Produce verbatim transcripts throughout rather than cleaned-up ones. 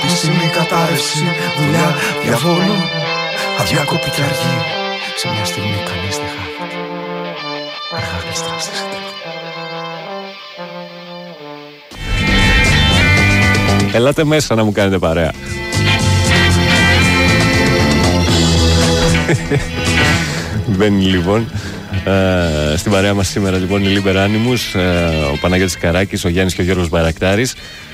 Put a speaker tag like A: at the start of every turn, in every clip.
A: Επίσημη κατάρρευση, δουλειά διαβόλου, αδιάκοπη και αργή. Σε μια στιγμή κανείς δεν χάθηκε. Αργά γλιστρά στη τρίχα.
B: Ελάτε μέσα να μου κάνετε παρέα. Μπαίνει λοιπόν ε, στην παρέα μας σήμερα λοιπόν η Liber Animus, ε, ο Παναγιώτης Καράκης, ο Γιάννης και ο Γιώργος Μπαρακτάρης.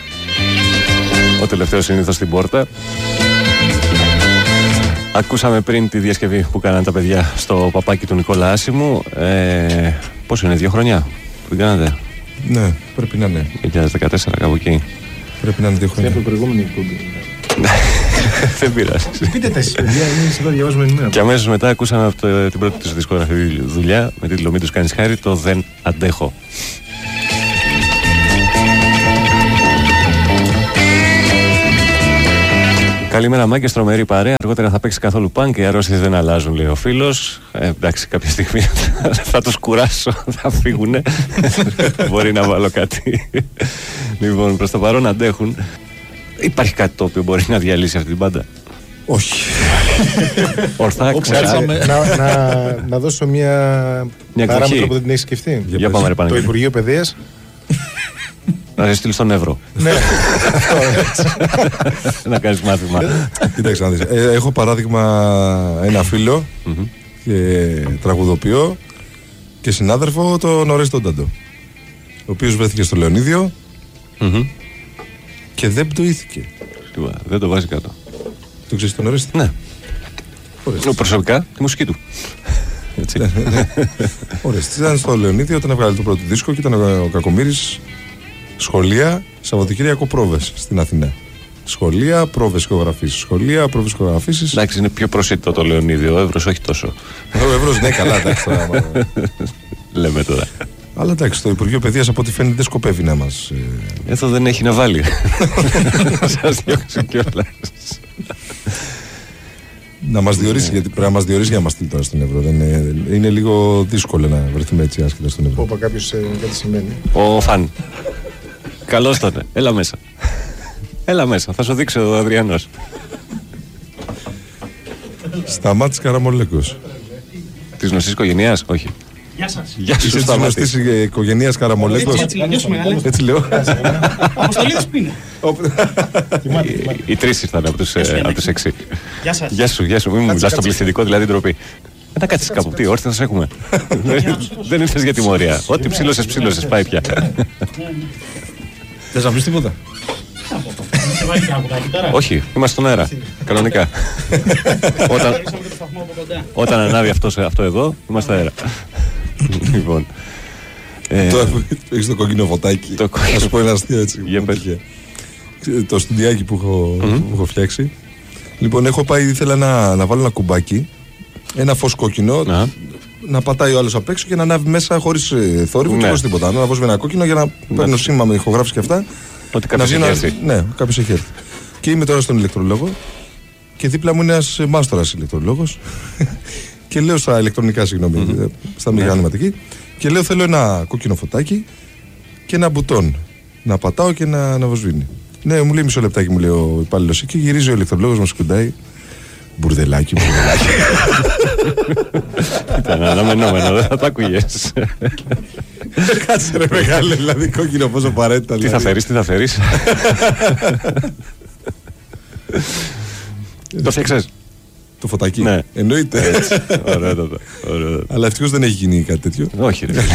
B: Ο τελευταίος συνήθως στην πόρτα. Ακούσαμε πριν τη διασκευή που κάναν τα παιδιά στο παπάκι του Νικόλα Άσημου. Ε, πόσο είναι, δύο χρόνια που την κάνατε?
C: Ναι, πρέπει να είναι.
B: δύο χιλιάδες δεκατέσσερα, κάπου εκεί.
C: Πρέπει να είναι δύο χρόνια.
D: Από την προηγούμενη εκπομπή.
B: Δεν πειράζει.
D: Πείτε τα εσείς, παιδιά, εμείς εδώ διαβάζουμε ενημέρα.
B: Και αμέσως μετά ακούσαμε από το, την πρώτη της δισκογραφική δουλειά με τίτλο «Μην τους κάνεις χάρη», το «Δεν αντέχω». Καλημέρα μάγκες, τρομερή παρέα. Αργότερα θα παίξει καθόλου πάνκ. Οι αρρώστιες δεν αλλάζουν, λέει ο φίλος. Ε, εντάξει, κάποια στιγμή θα τους κουράσω, θα φύγουνε. Μπορεί να βάλω κάτι. Λοιπόν, προς το παρόν αντέχουν. Υπάρχει κάτι το οποίο μπορεί να διαλύσει αυτή την μπάντα?
C: Όχι.
B: Ορθά,
D: Κάτσε να, να, να δώσω μια, μια παράμετρο που δεν την έχει σκεφτεί.
B: Για, Για πάμε, ρε,
D: το Υπουργείο Παιδείας.
B: Να σε στείλει στον Εύρο.
D: Ναι.
B: Να κάνεις μάθημα.
C: Κοίταξε να δεις. Ε, έχω παράδειγμα ένα φίλο και τραγουδοποιό και συνάδελφο, τον Ορέστη τον Τάντο, ο οποίος βρέθηκε στο Λεωνίδιο και δεν πτωήθηκε.
B: Δεν το βάζει κάτω.
C: Το ξέρεις τον Ορέστη?
B: Ναι. Προσωπικά τη μουσική του.
C: Ορέστη ήταν στο Λεωνίδιο όταν έβγαλε το πρώτο δίσκο και ήταν ο Κακομοίρης. Σχολεία, Σαββατοκύριακο πρόβες στην Αθηνά. Σχολεία, πρόβες ηχογραφήσεις. Σχολεία, πρόβες ηχογραφήσεις.
B: Εντάξει, είναι πιο προσιτό το Λεωνίδιο. Ο Εύρος όχι τόσο.
C: Ο Εύρος, ναι, καλά, εντάξει τώρα.
B: Λέμε τώρα.
C: Αλλά εντάξει, το Υπουργείο Παιδείας από ό,τι φαίνεται δεν σκοπεύει να μας.
B: Εδώ δεν έχει να βάλει. Σας διώξει κιόλας.
C: Να μας διορίσει, γιατί πρέπει να μας διορίσει για να μας στείλει τώρα στον Ευρώ. Είναι, είναι λίγο δύσκολο να βρεθούμε έτσι άσχετα στον Ευρώ.
D: Όπα, κάποιος ε, κάτι σημαίνει.
B: Ο Φαν. Καλώς τότε. Έλα μέσα. Έλα μέσα. Θα σου δείξω ο Αδριανός.
C: Σταμάτης Καραμολέκος.
B: Της γνωστής οικογένειας, όχι.
E: Γεια σας.
B: Γεια σου,
C: Είσαι της γνωστής οικογένειας Καραμολέκος.
E: Έτσι, έτσι, έτσι,
C: έτσι λέω.
E: Αποστολίδης που είναι.
B: Οι τρεις ήρθαν από τους έξι.
E: Γεια σας.
B: Γεια σου, γεια σου. Μην μου μιλάς στο πληθυντικό, δηλαδή ντροπή. Να κάτσεις κάπου. Τι, όρθια θα σε έχουμε. Δεν ήρθες για τιμωρία. Ό,τι ψήλωσες, ψήλωσες. Πάει πια.
D: Θες να πεις τίποτα?
B: Όχι, είμαστε στον αέρα. Κανονικά. Όταν ανάβει αυτό εδώ, είμαστε αέρα. Λοιπόν.
C: Έχεις το κόκκινο φωτάκι. Θα σου πω ένα αστείο έτσι. Το στουντιάκι που έχω φτιάξει. Λοιπόν, έχω πάει, ήθελα να βάλω ένα κουμπάκι. Ένα φως κόκκινο. Να πατάει ο άλλος απ' έξω και να ανάβει μέσα χωρίς θόρυβο και χωρίς τίποτα. Να βάζουμε ένα κόκκινο για να παίρνω σήμα με ηχογράφηση και αυτά.
B: Ότι κάποιος έχει έρθει.
C: Ναι, κάποιος έχει έρθει. Και είμαι τώρα στον ηλεκτρολόγο και δίπλα μου είναι ένας μάστορας ηλεκτρολόγος και λέω στα ηλεκτρονικά, συγγνώμη, στα μηχανηματική, και λέω θέλω ένα κόκκινο φωτάκι και ένα μπουτόν να πατάω και να αναβοσβήνει. Ναι, μου λέει μισό λεπτάκι, μου λέει ο υπάλληλος, και γυρίζει ο ηλεκτρολόγος, μας σκουντάει. Μπουρδελάκι, μπουρδελάκι.
B: Ήταν αναμενόμενο, δεν θα τα ακούγες.
C: Κάτσε ρε μεγάλε, δηλαδή κόκκινο πόσο απαραίτητα.
B: Τι θα φέρεις, τι θα φέρεις. Το φτιάξες?
C: Το φωτάκι.
B: Ναι.
C: Εννοείται.
B: Ωραία.
C: Αλλά ευτυχώς δεν έχει γίνει κάτι τέτοιο.
B: Όχι ρε.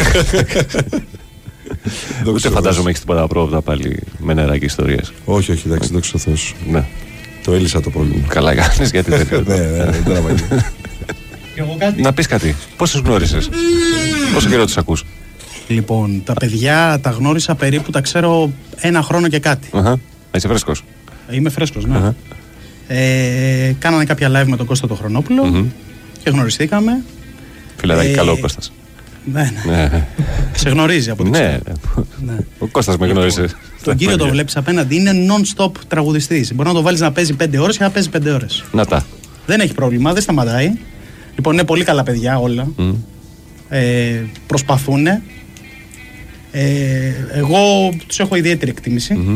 B: Ούτε φαντάζομαι έχεις τίποτα πρόβλημα πάλι με νεράκι ιστορίες.
C: Όχι, όχι, εντάξει, δόξα τω Θεώ σου.
B: Ναι.
C: Το έλυσα το πρόβλημα.
B: Καλά κάνεις, γιατί δεν
C: Ναι, ναι, δεν αβαγεί.
B: Να πεις κάτι. Πώς τους γνώρισες? Πόσο καιρό τους ακούς?
E: Λοιπόν, τα παιδιά τα γνώρισα περίπου, τα ξέρω ένα χρόνο και κάτι.
B: Είσαι φρέσκος?
E: Είμαι φρέσκος, ναι. Ε, κάνανε κάποια live με τον Κώστα τον Χρονόπουλο mm-hmm. και γνωριστήκαμε.
B: Φιλαράκι,
E: ε,
B: καλό ο Κώστας.
E: Ναι, ναι. Σε γνωρίζει από την
B: ναι, ναι. Ο Κώστας με γνώρισε.
E: Τον κύριο το βλέπεις απέναντι, είναι non-stop τραγουδιστής. Μπορεί να το βάλεις να παίζει πέντε ώρες και να παίζει πέντε ώρες.
B: Να τα.
E: Δεν έχει πρόβλημα, δεν σταματάει. Λοιπόν, είναι πολύ καλά παιδιά όλα. Mm. Ε, προσπαθούν. Ε, εγώ τους έχω ιδιαίτερη εκτίμηση. Mm-hmm.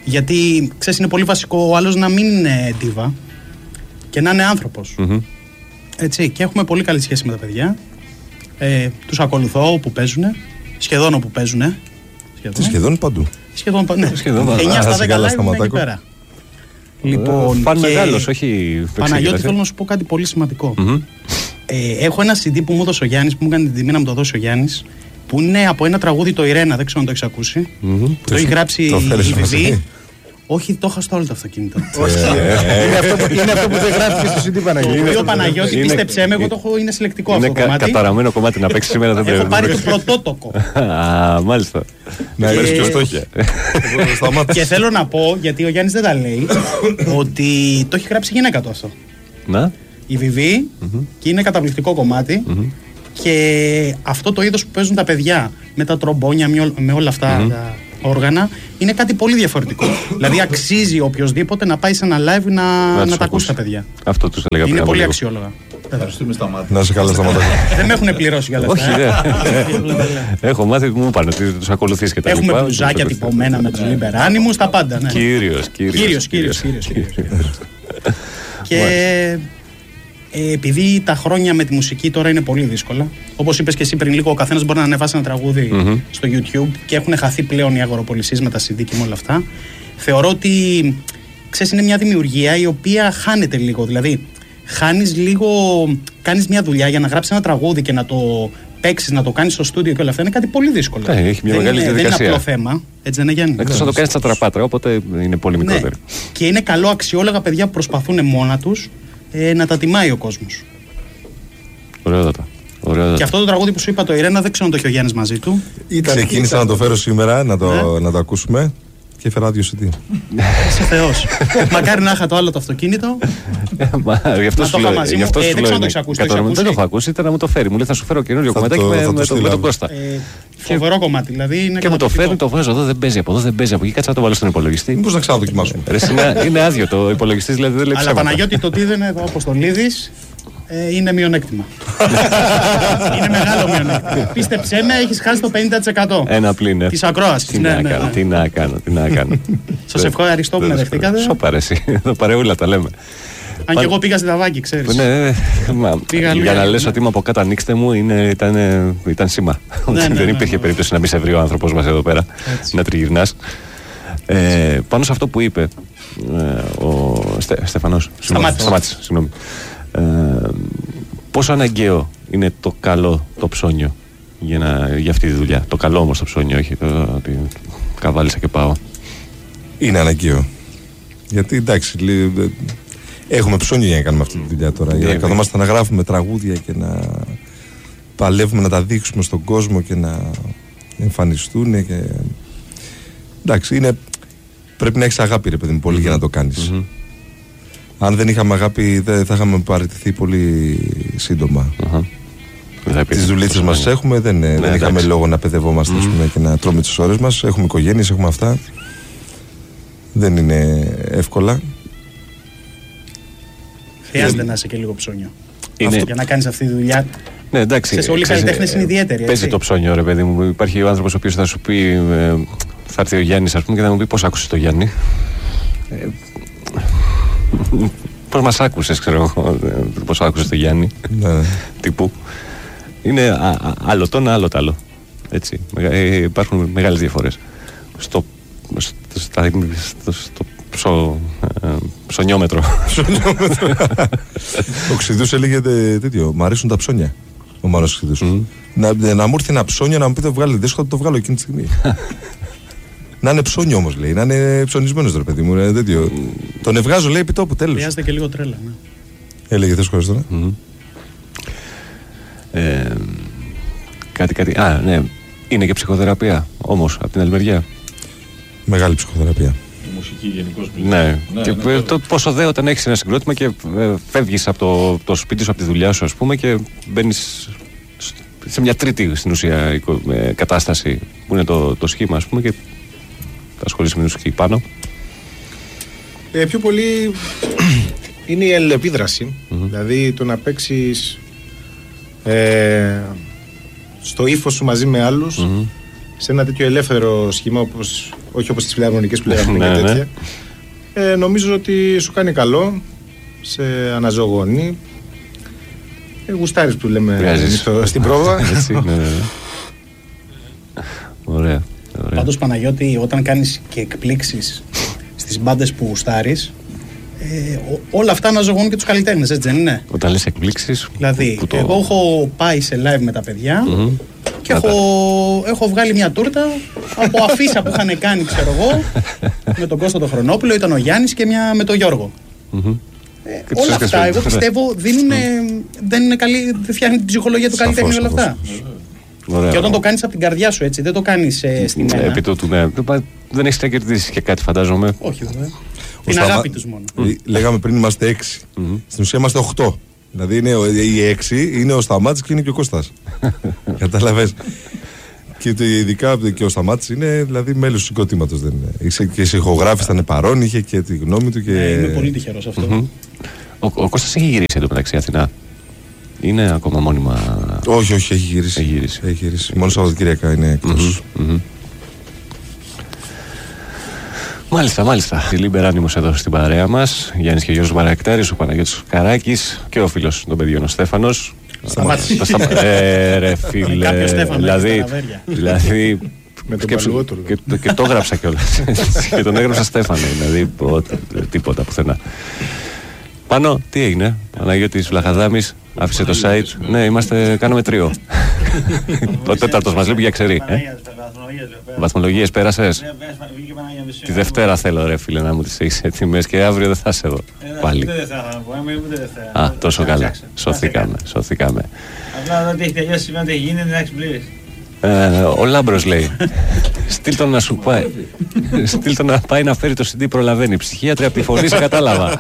E: Γιατί ξέρεις, είναι πολύ βασικό ο άλλος να μην είναι ντίβα και να είναι άνθρωπος.
B: Mm-hmm.
E: Έτσι, και έχουμε πολύ καλή σχέση με τα παιδιά. Ε, τους ακολουθώ όπου παίζουν, σχεδόν όπου παίζουν.
C: Σχεδόν, σχεδόν παντού.
E: Σχεδόν παντού. Ναι.
B: Σχεδόν,
E: εννιά στα δέκα live είναι εκεί πέρα.
B: Λοιπόν, Φαν μεγάλος, όχι.
E: Παναγιώτη, θέλω να σου πω κάτι πολύ σημαντικό.
B: Mm-hmm.
E: Ε, έχω ένα σι ντι που μου έδωσε ο Γιάννης, που μου έκανε την τιμή να μου το δώσει ο Γιάννης, που είναι από ένα τραγούδι, το Ιρένα, δεν ξέρω αν το έχεις ακούσει.
B: Mm-hmm.
E: Το έχει γράψει η Βιβί. Όχι, το είχα στο όλο το αυτοκίνητο.
D: Είναι αυτό που δεν γράφει στο σι ντι, Παναγιώτη.
E: Ο Παναγιώτη, πίστεψέ με, εγώ το έχω, είναι συλλεκτικό αυτό το κομμάτι.
B: Είναι καταραμένο κομμάτι να παίξει σήμερα, δεν πρέπει.
E: Έχω πάρει το πρωτότοκο.
B: Α, μάλιστα.
C: Να έρθει και ο στόχια.
E: Και θέλω να πω, γιατί ο Γιάννης δεν τα λέει, ότι το έχει γράψει γυναίκα του αυτό.
B: Να.
E: Η Βιβί, και είναι καταπληκτικό κομμάτι. Και αυτό το είδος που παίζουν τα παιδιά με τα τρομπόνια, με όλα αυτά τα όργανα, είναι κάτι πολύ διαφορετικό. Δηλαδή αξίζει οποιοδήποτε να πάει σε ένα live να, να, να τα ακούσει τα παιδιά.
B: Αυτό τους έλεγα πριν.
E: Είναι πολύ αξιόλογα.
F: Ευχαριστούμε, Σταμάτη.
C: Να σε καλά, Σταμάτη.
E: Δεν με έχουν πληρώσει για λεφτά.
B: Όχι, έχω μάθει, μου είπαν ότι τους ακολουθείς και τα λοιπά.
E: Έχουμε μπλουζάκια τυπωμένα με τους λιμπεράνιμους, τα πάντα.
B: Κύριος, κύριος.
E: Κύριος, κύριος. Και Ε, επειδή τα χρόνια με τη μουσική τώρα είναι πολύ δύσκολα, όπως είπες και εσύ πριν λίγο, ο καθένας μπορεί να ανεβάσει ένα τραγούδι mm-hmm. στο YouTube και έχουν χαθεί πλέον οι αγοροπολισίες με τα σι ντι και με όλα αυτά. Θεωρώ ότι, ξέρεις, είναι μια δημιουργία η οποία χάνεται λίγο. Δηλαδή, χάνεις λίγο, κάνεις μια δουλειά για να γράψεις ένα τραγούδι και να το παίξεις, να το κάνεις στο στούντιο και όλα αυτά. Είναι κάτι πολύ δύσκολο.
B: Ε, έχει μια
E: δεν,
B: μεγάλη
E: είναι, δεν είναι
B: διαδικασία.
E: απλό θέμα. Έτσι δεν είναι, Γιάννη?
B: Εκτός να το κάνεις στα τραπάτρα, οπότε είναι πολύ μικρότερο.
E: Ναι. Και είναι καλό αξιόλογα παιδιά που προσπαθούν μόνα τους ε, να τα τιμάει ο κόσμος.
B: Ωραιότατα.
E: Και αυτό το τραγούδι που σου είπα, το Ιρένα, δεν ξέρω αν το έχει ο Γιάννης μαζί του.
C: Ξεκίνησα να το φέρω σήμερα, να το, ναι. να το ακούσουμε. Και έφερα δύο σι ντι.
E: Είσαι Θεός. Μακάρι να είχα το άλλο το αυτοκίνητο.
B: Γι' αυτό σου λέω.
E: Γι' αυτό σου λέω.
B: Δεν το έχω ακούσει, ήταν να μου το φέρει. Μου λέει θα σου φέρω καινούριο κομματάκι με τον Κώστα.
E: Φοβερό κομμάτι. Δηλαδή
B: και μου το φέρνει, το βάζω εδώ, δεν παίζει από εδώ, δεν παίζει από εκεί. Κάτσε να το βάλω στον υπολογιστή.
C: Μήπως να ξαναδοκιμάσουμε.
B: Είναι άδειο το υπολογιστή, δηλαδή δεν λέει
E: ψέματα. Αλλά Παναγιώτη, το τι δεν είναι εδώ ο Αποστολίδης. Ε, είναι μειονέκτημα. Είναι μεγάλο μειονέκτημα. Πίστεψέ με, έχεις χάσει το πενήντα τοις εκατό
B: Ένα πλήν.
E: Της ακρόασης.
B: Τι, ναι, ναι, ναι. τι να κάνω, τι να κάνω.
E: Σας ευχαριστώ που με δεχτήκατε.
B: Σοπα ρε εσύ, εδώ παρεούλα τα λέμε.
E: Αν και εγώ πήγα στη Ταβάκη, ξέρεις.
B: Ναι, ναι, ναι. Για να λες ότι είμαι από κάτω, ανοίξτε μου, ήταν σήμα. Δεν υπήρχε περίπτωση να μην σε βρει ο άνθρωπος μας εδώ πέρα, να τριγυρνάς. Πάνω σε αυτό που είπε ο Στεφανός. Σταμάτης, συγγνώμη. Ε, πόσο αναγκαίο είναι το καλό το ψώνιο για, να, για αυτή τη δουλειά? Το καλό όμως το ψώνιο, όχι το ότι καβάλισα και πάω.
C: Είναι αναγκαίο. Γιατί εντάξει, λί, έχουμε ψώνιο για να κάνουμε αυτή τη δουλειά τώρα. Yeah, για να yeah. καθόμαστε να γράφουμε τραγούδια και να παλεύουμε να τα δείξουμε στον κόσμο και να εμφανιστούν. Και... εντάξει, είναι... πρέπει να έχεις αγάπη, ρε παιδί μου, πολύ mm-hmm. για να το κάνεις. Mm-hmm. Αν δεν είχαμε αγάπη, δεν θα είχαμε παραιτηθεί πολύ σύντομα. Uh-huh. Τις δουλίτσες μας έχουμε, δεν, ναι, δεν είχαμε λόγο να παιδευόμαστε mm. πούμε, και να τρώμε τις ώρες μας. Έχουμε οικογένειες, έχουμε αυτά. Δεν είναι εύκολα.
E: Χρειάζεται να είσαι και λίγο ψώνιο. Είναι... για να κάνεις αυτή τη δουλειά.
B: Ναι, εντάξει.
E: Ξέρεις, όλοι οι καλλιτέχνες είναι ιδιαίτεροι.
B: Παίζει το ψώνιο, ρε παιδί μου. Υπάρχει ο άνθρωπος ο οποίος θα σου πει, ε, θα έρθει ο Γιάννης, ας πούμε, και θα μου πει πώς άκουσες το Γιάννη. Ε, πώς μας άκουσες, ξέρω εγώ, πώς άκουσες το Γιάννη,
C: ναι.
B: τύπου. Είναι α, α, άλλο το ένα, άλλο το άλλο. Έτσι. Ε, υπάρχουν μεγάλες διαφορές. Στο, στο, στα, στο, στο ψω, ε, ψωνιόμετρο.
C: Ο Ξηδούς έλεγε τέτοιο, μ' αρέσουν τα ψώνια. Ο Μάνος Ξηδούς. Mm. Να, να μου έρθει ένα ψώνιο να μου πει το βγάλει δίσκο, θα το βγάλω εκείνη τη στιγμή. Να είναι ψώνιο όμως, λέει. Να είναι ψωνισμένος, ρε παιδί μου. Είναι τέτοιο. Mm. Τον ευγάζω, λέει, επί τόπου, τέλος.
E: Χρειάζεται και λίγο τρέλα. Ναι.
C: Έλεγε, θες χωρίς τώρα.
B: Mm. Ε, κάτι, κάτι. Α, ναι. Είναι και ψυχοθεραπεία, όμως, από την άλλη μεριά.
C: Μεγάλη ψυχοθεραπεία.
F: Η μουσική γενικώς.
B: Ναι. ναι, και ναι το πόσο δε όταν έχεις ένα συγκρότημα και ε, φεύγεις από το, το σπίτι σου, από τη δουλειά σου, ας πούμε, και μπαίνεις σε μια τρίτη, στην ουσία, ε, κατάσταση που είναι το, το σχήμα, ας πούμε, και ασχολείσαι με την μουσική πάνω.
D: Ε, πιο πολύ είναι η αλληλεπίδραση. Mm-hmm. Δηλαδή το να παίξεις ε, στο ύφος σου μαζί με άλλους, mm-hmm. σε ένα τέτοιο ελεύθερο σχήμα όπως, όχι όπως τις φιλαρμονικές που λέγαμε και τέτοια. Ε, νομίζω ότι σου κάνει καλό, σε αναζωογονεί. Ε, γουστάρεις που λέμε στο, στην πρόβα.
B: Έτσι, ναι, ναι. Ωραία. Ωραία.
E: Πάντως Παναγιώτη, όταν κάνεις και εκπλήξεις στις μπάντες που γουστάρεις, ε, όλα αυτά αναζωογονούν και τους καλλιτέχνες, έτσι δεν είναι?
B: Όταν λες εκπλήξεις.
E: Δηλαδή,
B: που το...
E: εγώ έχω πάει σε live με τα παιδιά
B: mm-hmm.
E: και έχω, έχω βγάλει μια τούρτα από αφίσα που είχαν κάνει, ξέρω εγώ, με τον Κώστα τον Χρονόπουλο, ήταν ο Γιάννης και μια με τον Γιώργο.
B: Mm-hmm.
E: Ε, όλα αυτά, εγώ πιστεύω, δίνουν, δεν είναι καλή, δεν φτιάχνει την ψυχολογία του καλλιτέχνη όλα αυτά.
B: Ωραία.
E: Και όταν το κάνεις από την καρδιά σου, έτσι, δεν το κάνεις ε, στη μέρα.
B: Επί τούτου, ναι. Δεν έχεις να κερδίσεις και κάτι, φαντάζομαι.
E: Όχι, βέβαια. Την αγάπη τους μόνο.
C: Λέγαμε πριν είμαστε έξι. Στην ουσία είμαστε οχτώ. Δηλαδή είναι οι έξι, είναι ο Σταμάτης και είναι και ο Κώστας. Κατάλαβες. Και το, ειδικά και ο Σταμάτης είναι δηλαδή μέλος του συγκροτήματος. Δεν είναι. Και σε ηχογράφηση ήταν παρόν, είχε και τη γνώμη του. Και...
E: Ναι, είμαι πολύ τυχερός αυτό. Mm-hmm.
B: Ο, ο Κώστας έχει γυρίσει εδώ μεταξύ Αθηνά. Είναι ακόμα μόνιμα.
C: Όχι, όχι, έχει γυρίσει.
B: Έχει γυρίσει.
C: Έχει γυρίσει. Μόνο Σαββατοκύριακα είναι εκτός.
B: Mm-hmm, mm-hmm. Μάλιστα, μάλιστα. Η Λιμπεράνιμος εδώ στην παρέα μας. Γιάννης και Γιώργος Μαρακτάρης, ο Παναγιώτης Καράκης και ο φίλος των παιδιών ο Στέφανος.
E: Σταμάτησε.
B: Ε, ρε φίλε.
E: Κάποιο Στέφανο.
B: Δηλαδή. δηλαδή
D: με τον
B: σκέψου, και, και, και το έγραψα κιόλας. Και τον έγραψα Στέφανο. Δηλαδή τίποτα πουθενά. Πάνω, τι έγινε? Παναγιώτης Βλαχαδάμης άφησε το site. Ναι, είμαστε, κάναμε τρίο. Ο τέταρτος μας λέει για ξέρει. Βαθμολογίες πέρασες? Τη Δευτέρα θέλω ρε φίλε να μου τις έχεις έτοιμες και αύριο δεν θα είσαι εδώ. Πάλι. Α, τόσο καλά. Σωθήκαμε, σωθήκαμε.
G: Απλά ότι έχει τελειώσει σήμερα ότι έχει γίνει, εντάξει πλήρης.
B: Ο Λάμπρος λέει, στείλ τον να σου πάει. Στείλ τον να πάει να φέρει το σι ντι, προλαβαίνει. Ψυχίατρια από τη φωνή σε κατάλαβα.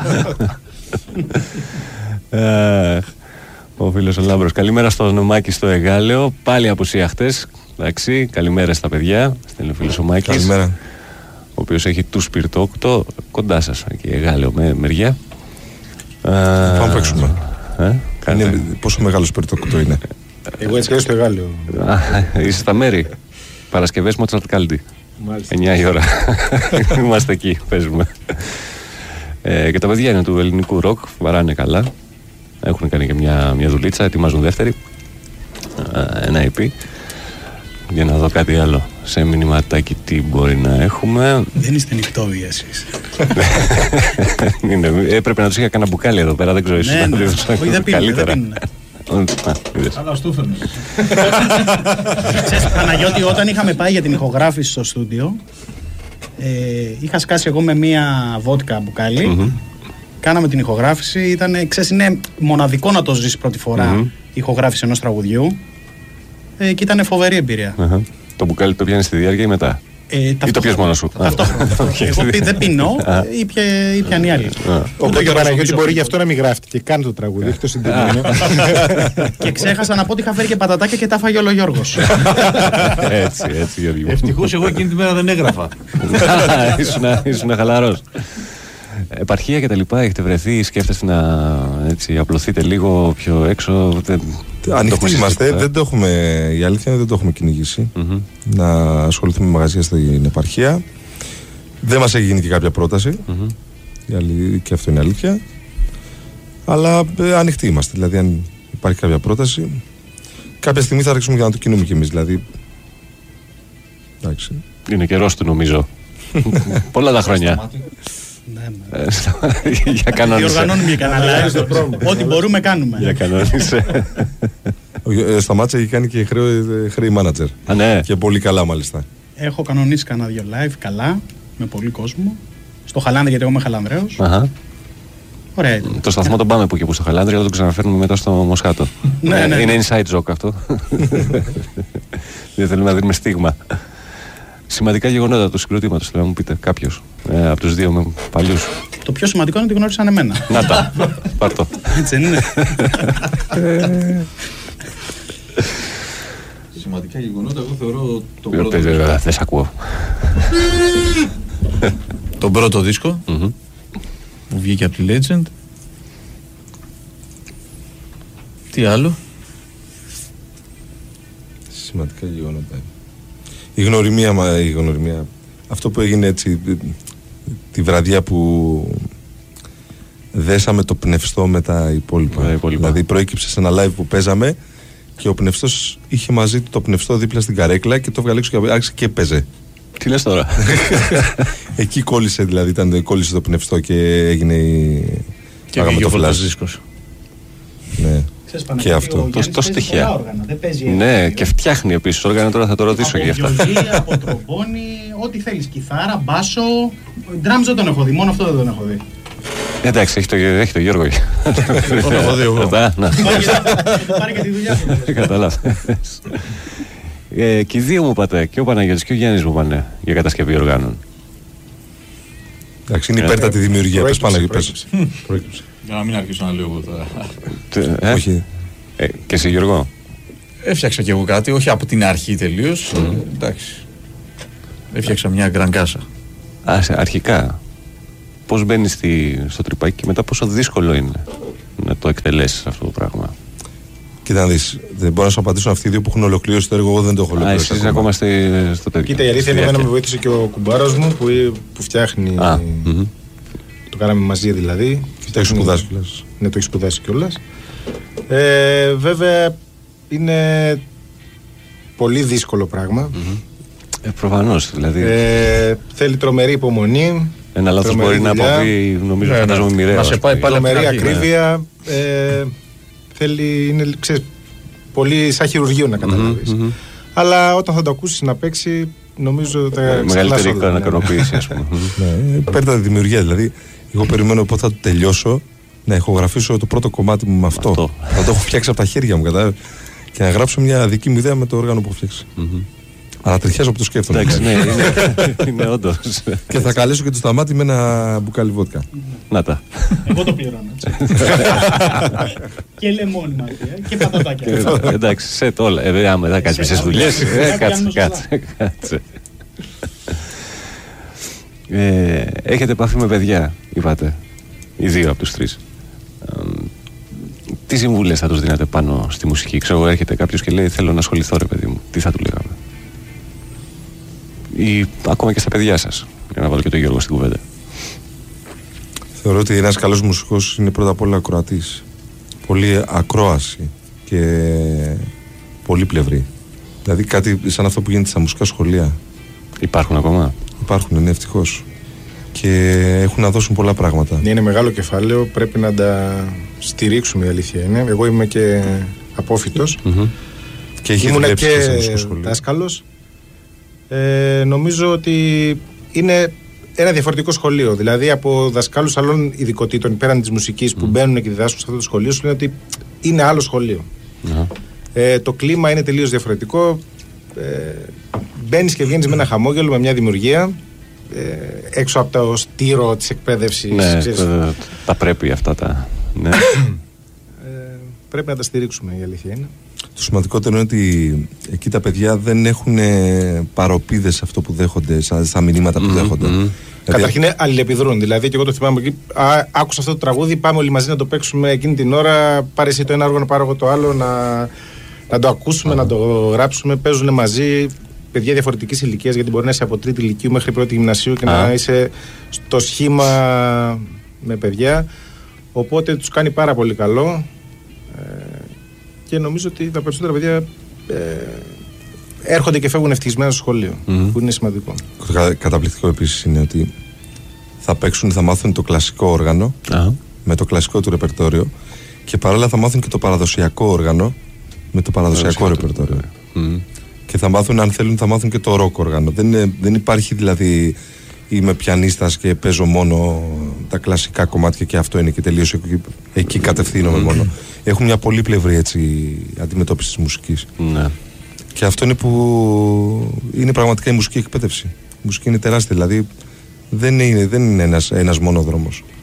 B: Ο φίλος ο Λάμπρος. Καλημέρα στον Μάκη στο Εγάλεο. Πάλι απουσία χτες. Εντάξει, καλημέρα στα παιδιά. Στέλνει ο φίλος ο Μάκης.
C: Καλημέρα.
B: Ο οποίος έχει του Σπιρτό οκτώ κοντά σας. Εκεί Εγάλεο με μεριά.
C: Πάμε παίξουμε.
B: Ε,
C: είναι, πόσο μεγάλο Σπιρτό οκτώ είναι?
D: Εγώ έτσι και στο Εγάλεο.
B: Είσαι στα μέρη. Παρασκευές Μότσαρτ Κάλντι. εννιά η ώρα. Είμαστε εκεί, παίζουμε. Ε, και τα παιδιά είναι του ελληνικού ροκ, βαράνε καλά. Έχουν κάνει και μια, μια δουλίτσα, ετοιμάζουν δεύτερη. Ε, ένα ι πι. Για να δω κάτι άλλο σε μηνυματάκι τι μπορεί να έχουμε.
E: Δεν είστε νυχτόβοι εσείς.
B: είναι, έπρεπε να τους είχα κανένα μπουκάλι εδώ πέρα, δεν ξέρω εσείς.
E: Ναι, ναι. Όχι, δεν πίνουν, δεν πίνουν.
F: Αλλά στο φέρνεις.
E: Ξέρεις, Παναγιώτη, όταν είχαμε πάει για την ηχογράφηση στο στούντιο, ε, είχα σκάσει εγώ με μία βότκα μπουκάλι. Mm-hmm. Κάναμε την ηχογράφηση. Ήταν, ξέρεις, είναι μοναδικό να το ζεις πρώτη φορά mm-hmm. η ηχογράφηση ενός τραγουδιού. Ε, και ήταν φοβερή εμπειρία.
B: Uh-huh. Το μπουκάλι το πιάνεις στη διάρκεια ή μετά?
E: Ε,
B: ή το πιες μόνος σου?
E: Ταυτόχρονα. Εγώ δεν πίνω, ή πιαν οι άλλοι.
D: Οπότε ο Παναγιώτη μπορεί γι' αυτό να μην γράφει και κάνει το τραγούδι, έχει το συντηρημένο.
E: Και ξέχασα να πω ότι είχα φέρει και πατατάκια και τα φάγε όλο ο Γιώργος.
B: Έτσι, έτσι Γιώργη.
F: Ευτυχώς εγώ εκείνη τη μέρα δεν έγραφα.
B: Ήσουν χαλαρός. Επαρχία και τα λοιπά, έχετε βρεθεί, σκέφτεστε να έτσι, απλωθείτε λίγο πιο έξω?
C: Ανοιχτοί είμαστε, δεν το έχουμε, η αλήθεια είναι δεν το έχουμε κυνηγήσει. Mm-hmm. Να ασχοληθούμε με μαγαζιά στην επαρχία. Δεν μας έχει γίνει και κάποια πρόταση. Mm-hmm. Και αυτό είναι αλήθεια. Αλλά ε, ανοιχτοί είμαστε. Δηλαδή, αν υπάρχει κάποια πρόταση, κάποια στιγμή θα ρίξουμε για να το κινούμε κι εμείς. Δηλαδή. Εντάξει.
B: Είναι καιρός του νομίζω. Πολλά τα χρόνια. Για κανόνισε.
E: Διοργανώνουμε για κανένα live. Ό,τι μπορούμε κάνουμε.
B: Για κανόνισε.
C: Σταμάτησε, έχει κάνει και χρέη manager.
B: Α, ναι.
C: Και πολύ καλά μάλιστα.
E: Έχω κανονίσει κανένα δύο live καλά, με πολύ κόσμο. Στο Χαλάνδρη, γιατί εγώ είμαι Χαλανδρέος. Ωραία.
B: Το σταθμό τον πάμε που και που στο Χαλάνδρη, αλλά το ξαναφέρνουμε μετά στο Μοσχάτο.
E: Ναι, ναι.
B: Είναι inside joke αυτό. Δεν θέλουμε να δίνουμε στίγμα. Σημαντικά γεγονότα του συγκροτήματος, θέλω να μου πείτε κάποιος ε, από τους δύο με παλιούς.
E: Το πιο σημαντικό είναι ότι γνώρισαν εμένα.
B: Να τα, πάρ' το.
E: Έτσι είναι.
F: Σημαντικά γεγονότα, εγώ θεωρώ το πρώτο
B: δίσκο. Δεν σ' ακούω.
F: Τον πρώτο δίσκο που βγήκε από τη Legend. Τι άλλο?
C: Σημαντικά γεγονότα. Η γνωριμία, η γνωριμία αυτό που έγινε έτσι τη βραδιά που δέσαμε το πνευστό με τα υπόλοιπα.
B: Με τα υπόλοιπα.
C: Δηλαδή προέκυψε σε ένα live που παίζαμε και ο πνευστός είχε μαζί του το πνευστό δίπλα στην καρέκλα και το έβγαλε έξω και άρχισε και παίζε.
B: Τι λες τώρα?
C: Εκεί κόλλησε, δηλαδή ήταν, κόλλησε το πνευστό και έγινε η...
F: Και βγήκε ο Βολτάς δίσκος.
C: Ναι. Και αυτό.
B: Τόσο στοιχεία. Ναι, και φτιάχνει επίσης όργανα, τώρα θα το ρωτήσω για αυτά.
E: Από βιολί, από τρομπόνι, ό,τι θέλεις. Κιθάρα, μπάσο. Drums δεν τον έχω δει, μόνο αυτό δεν τον έχω δει.
B: Εντάξει, έχει το, έχει το Γιώργο.
F: Τον έχω δει εγώ.
E: Πάρει και τη δουλειά του.
B: Καταλάβες. Και οι δύο μου πάτε, και ο Παναγιώτης και ο Γιάννης μου πάνε για κατασκευή οργάνων.
C: Εντάξει, είναι υπέρτατη δημιουργία. Πες Παναγιώτη, πες.
F: Προέκυψε. Για να μην αρχίσω να λέω εγώ τώρα.
C: Όχι.
B: Και εσύ Γιώργο?
F: Έφτιαξα κι εγώ κάτι, όχι από την αρχή τελείως. Εντάξει. Έφτιαξα μια γκρανκάσα.
B: Α, αρχικά. Πώς μπαίνεις στη, στο τρυπάκι και μετά πόσο δύσκολο είναι να το εκτελέσεις αυτό το πράγμα?
C: Κοίτα να δεις, δεν μπορώ να σου απαντήσω αυτοί οι δύο που έχουν ολοκληρώσει το έργο, εγώ δεν το έχω ολοκληρώσει.
B: Α, εσείς ακόμα στη, στο τέτοιο.
D: Κοίτα, η αλήθεια είναι να με βοήθησε και ο κουμπάρος μου που, που φτιάχνει.
B: Α, mm-hmm.
D: Το κάναμε μαζί δηλαδή.
C: Το έχει σπουδάσει κιόλας.
D: Ναι, το έχει σπουδάσει κιόλας. Ε, βέβαια είναι πολύ δύσκολο πράγμα.
B: Mm-hmm. Ε, προφανώς, δηλαδή.
D: Ε, θέλει τρομερή υπομονή.
B: Ένα λάθος μπορεί να αποβεί, νομίζω, ναι, φαντάζομαι μοιραίο.
F: Να σε πάει πάλι
D: τρομερή ακρίβεια. Ναι. Ε, θέλει, είναι, ξέρεις, πολύ σαν χειρουργείο να καταλάβεις. Mm-hmm, mm-hmm. Αλλά όταν θα το ακούσεις να παίξει, νομίζω θα
B: ε, μεγαλύτερη ικανοποίηση, ας πούμε.
C: Ναι, παίρνει τη δημιουργία, δηλαδή. Εγώ περιμένω πότε θα το τελειώσω να ηχογραφήσω το πρώτο κομμάτι μου με αυτό. αυτό. Θα το έχω φτιάξει από τα χέρια μου, κατά, και να γράψω μια δική μου ιδέα με το όργανο που έχω φτιάξει. Mm-hmm. Αλλά τριχιάζω που το σκέφτομαι.
B: Εντάξει, ναι, είναι, είναι όντως.
C: Και θα καλέσω και το Σταμάτη με ένα μπουκάλι βότκα.
B: Να τα.
E: Εγώ το πληρώνω. Και λεμόνι μαζί, και πατατάκια.
B: Εντάξει, σετ όλα. Ε, άμα θα κάνεις μισές δουλειές, κάτσε, κάτσε, κάτσε. Έχετε επαφή με παιδιά, είπατε, οι δύο από τους τρεις. Τι συμβουλές θα τους δίνατε πάνω στη μουσική? Ξέρω, έρχεται κάποιος και λέει θέλω να ασχοληθώ, ρε παιδί μου. Τι θα του λέγαμε? Ή ακόμα και στα παιδιά σας, για να βάλω και τον Γιώργο στην κουβέντα.
C: Θεωρώ ότι ένας καλός μουσικός είναι πρώτα απ' όλα ακροατής. Πολύ ακρόαση και πολύ πλευρή. Δηλαδή κάτι σαν αυτό που γίνεται στα μουσικά σχολεία.
B: Υπάρχουν ακόμα?
C: Υπάρχουν, ναι, ευτυχώς. Και έχουν να δώσουν πολλά πράγματα.
D: Είναι μεγάλο κεφάλαιο, πρέπει να τα στηρίξουμε, η αλήθεια είναι. Εγώ είμαι και απόφοιτος.
B: Mm-hmm.
C: Και έχει
D: ήμουνα και
C: σχολείο.
D: δάσκαλος. Ε, νομίζω ότι είναι ένα διαφορετικό σχολείο. Δηλαδή από δασκάλους άλλων ειδικοτήτων πέραν της μουσικής που mm. μπαίνουν και διδάσκουν σε αυτό το σχολείο, σου λένε ότι είναι άλλο σχολείο. Mm. Ε, το κλίμα είναι τελείως διαφορετικό. Ε, μπαίνεις και βγαίνεις με ένα χαμόγελο, με μια δημιουργία. Ε, έξω από το στήρο της εκπαίδευσης.
B: Ναι, τα, τα πρέπει αυτά τα. Ναι.
D: ε, πρέπει να τα στηρίξουμε, η αλήθεια είναι.
C: Το σημαντικότερο είναι ότι εκεί τα παιδιά δεν έχουν παροπίδες αυτό που δέχονται, στα μηνύματα που mm-hmm, δέχονται. Mm-hmm.
D: Καταρχήν αλληλεπιδρούν. Δηλαδή, και εγώ το θυμάμαι εκεί. Α, άκουσα αυτό το τραγούδι, πάμε όλοι μαζί να το παίξουμε εκείνη την ώρα. Πάρε εσύ το ένα όργανο, πάρω εγώ το άλλο, να, να το ακούσουμε, mm-hmm. να το γράψουμε. Παίζουν μαζί παιδιά διαφορετικής ηλικίας, γιατί μπορεί να είσαι από τρίτη ηλικίου μέχρι πρώτη γυμνασίου και ah. να είσαι στο σχήμα με παιδιά. Οπότε τους κάνει πάρα πολύ καλό. Ε, και νομίζω ότι τα περισσότερα παιδιά ε, έρχονται και φεύγουν ευτυχισμένα στο σχολείο, mm-hmm. που είναι σημαντικό.
C: Καταπληκτικό επίσης είναι ότι θα παίξουν, θα μάθουν το κλασικό όργανο ah. με το κλασικό του ρεπερτόριο και παράλληλα θα μάθουν και το παραδοσιακό όργανο με το παραδοσιακό ρεπερτόριο. Mm-hmm. Και θα μάθουν, αν θέλουν, θα μάθουν και το ροκ όργανο. Δεν, είναι, δεν υπάρχει δηλαδή είμαι πιανίστας και παίζω μόνο τα κλασικά κομμάτια και αυτό είναι και τελείως εκεί, εκεί κατευθύνομαι mm-hmm. μόνο. Έχουν μια πολύπλευρη έτσι αντιμετώπιση της μουσικής.
B: Ναι.
C: Και αυτό είναι που είναι πραγματικά η μουσική εκπαίδευση. Η μουσική είναι τεράστια, δηλαδή δεν είναι, δεν είναι ένας, ένας μόνο δρόμος.